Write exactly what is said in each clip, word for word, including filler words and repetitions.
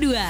dua.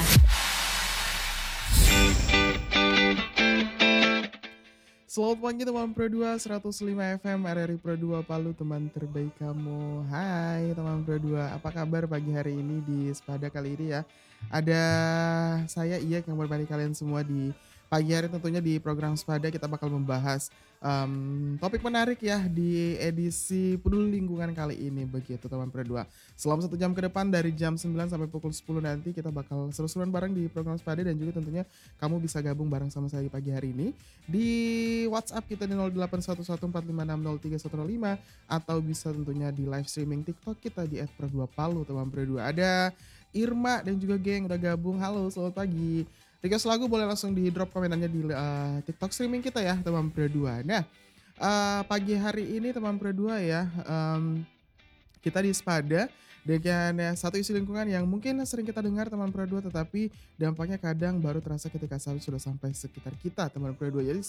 Selamat pagi teman Pro dua, seratus lima F M R R I Pro dua Palu, teman terbaik kamu. Hai teman Pro dua, apa kabar pagi hari ini di Sepada kali ini ya? Ada saya Iya yang berbagi kalian semua di pagi hari, tentunya di program Sepada kita bakal membahas em, topik menarik ya di edisi peduli lingkungan kali ini begitu teman Pro dua. Selama satu jam ke depan dari jam sembilan sampai pukul sepuluh nanti kita bakal seru-seruan bareng di program Sepada, dan juga tentunya kamu bisa gabung bareng sama saya di pagi hari ini di WhatsApp kita di nol delapan satu satu empat lima enam nol tiga satu nol lima, atau bisa tentunya di live streaming TikTok kita di et pro dua Palu teman Pro dua. Ada Irma dan juga geng udah gabung. Halo, selamat pagi. Request lagu boleh langsung di drop komentarnya di uh, TikTok streaming kita ya teman Pro dua. Nah, uh, pagi hari ini teman Pro dua ya, um, kita di Sepada dengan ya, satu isu lingkungan yang mungkin sering kita dengar teman Pro dua, tetapi dampaknya kadang baru terasa ketika sawit sudah sampai sekitar kita teman Pro dua. Jadi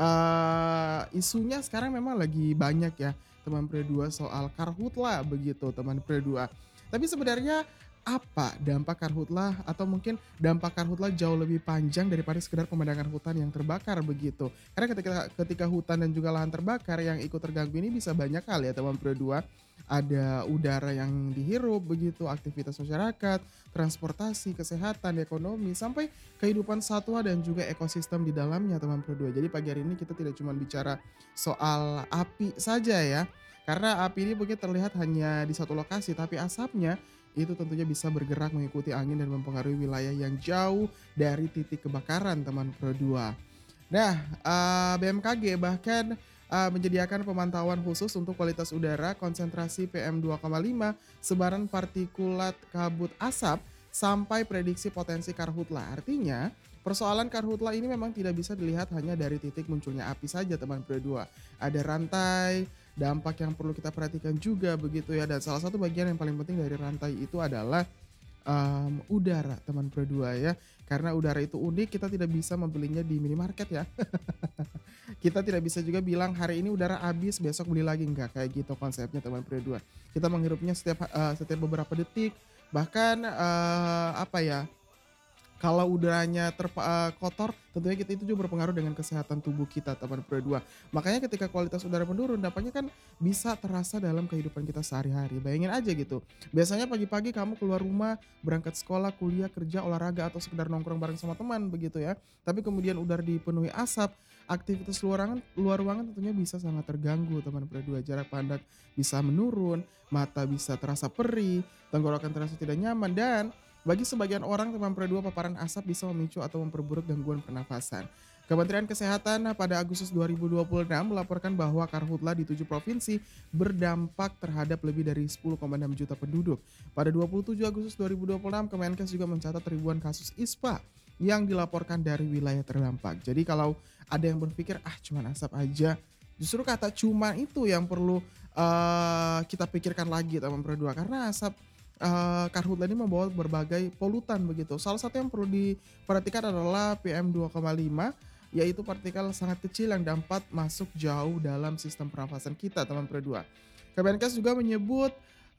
uh, isunya sekarang memang lagi banyak ya teman Pro dua soal karhutla begitu teman Pro dua. Tapi sebenarnya apa dampak karhutla, atau mungkin dampak karhutla jauh lebih panjang daripada sekedar pemandangan hutan yang terbakar begitu. Karena ketika ketika hutan dan juga lahan terbakar, yang ikut terganggu ini bisa banyak hal ya teman Pro dua. Ada udara yang dihirup begitu, aktivitas masyarakat, transportasi, kesehatan, ekonomi, sampai kehidupan satwa dan juga ekosistem di dalamnya teman Pro dua. Jadi pagi hari ini kita tidak cuma bicara soal api saja ya. Karena api ini mungkin terlihat hanya di satu lokasi, tapi asapnya itu tentunya bisa bergerak mengikuti angin dan mempengaruhi wilayah yang jauh dari titik kebakaran teman Pro dua. Nah, uh, B M K G bahkan uh, menyediakan pemantauan khusus untuk kualitas udara, konsentrasi P M dua koma lima, sebaran partikulat kabut asap, sampai prediksi potensi karhutla. Artinya, persoalan karhutla ini memang tidak bisa dilihat hanya dari titik munculnya api saja teman Pro dua. Ada rantai dampak yang perlu kita perhatikan juga begitu ya, dan salah satu bagian yang paling penting dari rantai itu adalah um, udara teman Pro dua ya. Karena udara itu unik, kita tidak bisa membelinya di minimarket ya. Kita tidak bisa juga bilang hari ini udara habis besok beli lagi, enggak kayak gitu konsepnya teman Pro dua. Kita menghirupnya setiap uh, setiap beberapa detik, bahkan uh, apa ya, kalau udaranya terpa, uh, kotor, tentunya kita itu juga berpengaruh dengan kesehatan tubuh kita teman Pro dua. Makanya ketika kualitas udara menurun, dampaknya kan bisa terasa dalam kehidupan kita sehari-hari. Bayangin aja gitu, biasanya pagi-pagi kamu keluar rumah, berangkat sekolah, kuliah, kerja, olahraga, atau sekedar nongkrong bareng sama teman begitu ya. Tapi kemudian udara dipenuhi asap, aktivitas luar ruangan, luar ruangan tentunya bisa sangat terganggu teman Pro dua. Jarak pandang bisa menurun, mata bisa terasa perih, tenggorokan terasa tidak nyaman, dan bagi sebagian orang teman Pro dua, paparan asap bisa memicu atau memperburuk gangguan pernafasan. Kementerian Kesehatan pada Agustus dua ribu dua puluh enam melaporkan bahwa karhutla di tujuh provinsi berdampak terhadap lebih dari sepuluh koma enam juta penduduk. Pada dua puluh tujuh Agustus dua ribu dua puluh enam, Kemenkes juga mencatat ribuan kasus I S P A yang dilaporkan dari wilayah terdampak. Jadi kalau ada yang berpikir, ah cuman asap aja, justru kata cuman itu yang perlu uh, kita pikirkan lagi teman Pro dua. Karena asap Uh, karhutla ini membawa berbagai polutan begitu. Salah satu yang perlu diperhatikan adalah P M dua koma lima, yaitu partikel sangat kecil yang dapat masuk jauh dalam sistem pernafasan kita teman Pro dua. Kemenkes juga menyebut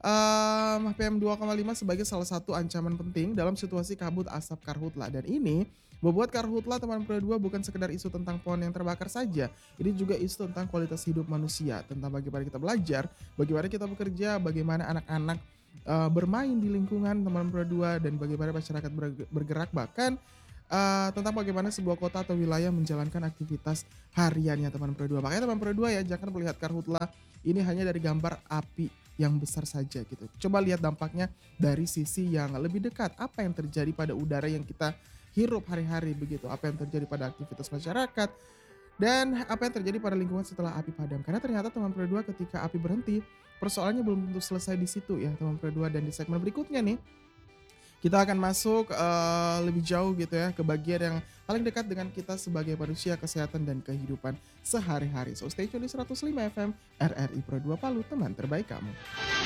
um, P M dua koma lima sebagai salah satu ancaman penting dalam situasi kabut asap karhutla, dan ini membuat karhutla teman Pro dua bukan sekedar isu tentang pohon yang terbakar saja. Ini juga isu tentang kualitas hidup manusia, tentang bagaimana kita belajar, bagaimana kita bekerja, bagaimana anak-anak Uh, bermain di lingkungan teman Pro dua, dan bagaimana masyarakat bergerak, bahkan uh, tentang bagaimana sebuah kota atau wilayah menjalankan aktivitas hariannya teman Pro dua. Makanya teman Pro dua ya, jangan melihat karhutla ini hanya dari gambar api yang besar saja gitu. Coba lihat dampaknya dari sisi yang lebih dekat. Apa yang terjadi pada udara yang kita hirup hari-hari begitu, apa yang terjadi pada aktivitas masyarakat, dan apa yang terjadi pada lingkungan setelah api padam. Karena ternyata teman Pro dua, ketika api berhenti, persoalannya belum tentu selesai di situ ya teman Pro dua. Dan di segmen berikutnya nih, kita akan masuk uh, lebih jauh gitu ya ke bagian yang paling dekat dengan kita sebagai manusia, kesehatan dan kehidupan sehari-hari. So stay tune di seratus lima F M R R I Pro dua Palu, teman terbaik kamu.